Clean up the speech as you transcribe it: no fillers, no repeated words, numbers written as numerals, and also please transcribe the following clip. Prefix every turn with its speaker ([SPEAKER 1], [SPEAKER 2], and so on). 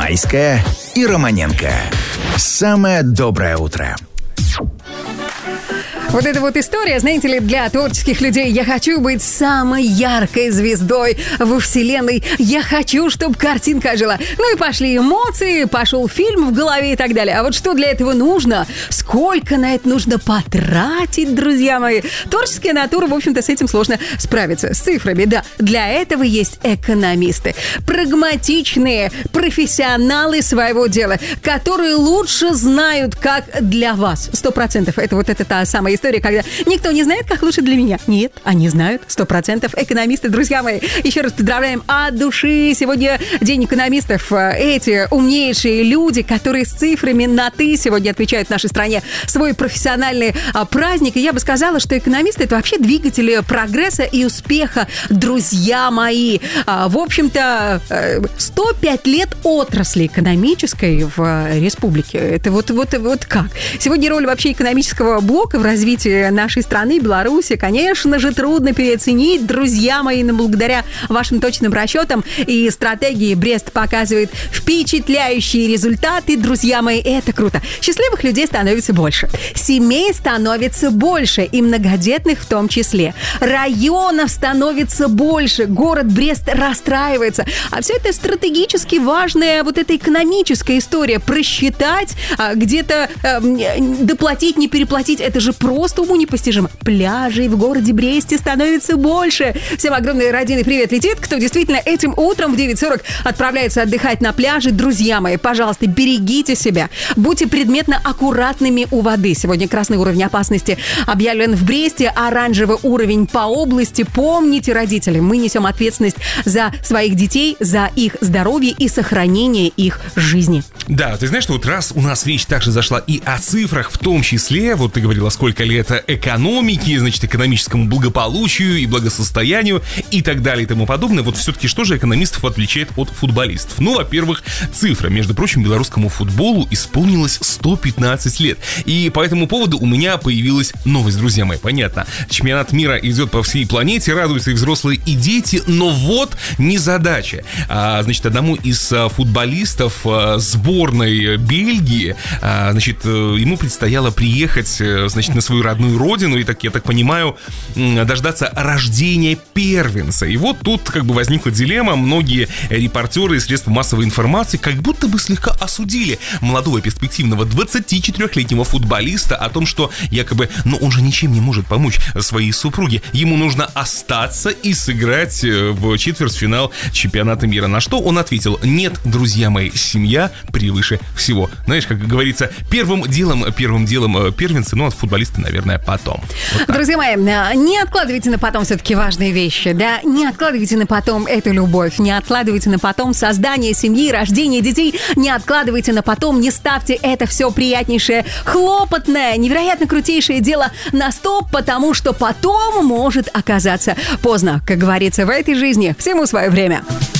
[SPEAKER 1] Майская и Романенко. Самое доброе утро.
[SPEAKER 2] Вот эта вот история, знаете ли, для творческих людей. Я хочу быть самой яркой звездой во вселенной. Я хочу, чтобы картинка ожила. Ну и пошли эмоции, пошел фильм в голове и так далее. А вот что для этого нужно? Сколько на это нужно потратить, друзья мои? Творческая натура, в общем-то, с этим сложно справиться. С цифрами, да. Для этого есть экономисты. Прагматичные профессионалы своего дела, которые лучше знают, как для вас. 100%. Это та самая история, когда никто не знает, как лучше для меня. Нет, они знают, 100%. Экономисты, друзья мои, еще раз поздравляем от души. Сегодня день экономистов. Эти умнейшие люди, которые с цифрами на «ты» сегодня отмечают в нашей стране свой профессиональный праздник. И я бы сказала, что экономисты — это вообще двигатели прогресса и успеха, друзья мои. В общем-то, 105 лет отрасли экономической в республике. Это вот как? Сегодня роль вообще экономического блока в развитии нашей страны, Беларуси, конечно же, трудно переоценить, друзья мои, но благодаря вашим точным расчетам и стратегии Брест показывает впечатляющие результаты, друзья мои, это круто. Счастливых людей становится больше, семей становится больше, и многодетных в том числе. Районов становится больше, город Брест расстраивается. А все это стратегически важная вот эта экономическая история. Просчитать, где-то доплатить, не переплатить, это же просто уму непостижимо. Пляжей в городе Бресте становится больше. Всем огромный родинный привет летит, кто действительно этим утром в 9:40 отправляется отдыхать на пляже. Друзья мои, пожалуйста, берегите себя. Будьте предметно аккуратными у воды. Сегодня красный уровень опасности объявлен в Бресте, оранжевый уровень по области. Помните, родители, мы несем ответственность за своих детей, за их здоровье и сохранение их жизни.
[SPEAKER 3] Да, ты знаешь, что вот раз у нас речь также зашла и о цифрах в том числе, вот ты говорила, сколько лет экономики, значит, экономическому благополучию и благосостоянию и так далее и тому подобное. Вот все-таки что же экономистов отличает от футболистов? Ну, во-первых, цифра. Между прочим, белорусскому футболу исполнилось 115 лет. И по этому поводу у меня появилась новость, друзья мои. Понятно, чемпионат мира идет по всей планете, радуются и взрослые, и дети, но вот незадача. Значит, одному из футболистов сборной Бельгии, значит, ему предстояло приехать, значит, на свою родную родину и, я так понимаю, дождаться рождения первенца. И вот тут как бы возникла дилемма. Многие репортеры и средства массовой информации как будто бы слегка осудили молодого перспективного 24-летнего футболиста о том, что якобы, он же ничем не может помочь своей супруге. Ему нужно остаться и сыграть в четвертьфинал чемпионата мира. На что он ответил: нет, друзья мои, семья превыше всего. Знаешь, как говорится, первым делом первенцы, от футболиста, наверное, потом. Вот
[SPEAKER 2] друзья мои, не откладывайте на потом все-таки важные вещи, да, не откладывайте на потом эту любовь, не откладывайте на потом создание семьи, рождение детей, не откладывайте на потом, не ставьте это все приятнейшее, хлопотное, невероятно крутейшее дело на стоп, потому что потом может оказаться поздно. Как говорится, в этой жизни всему свое время.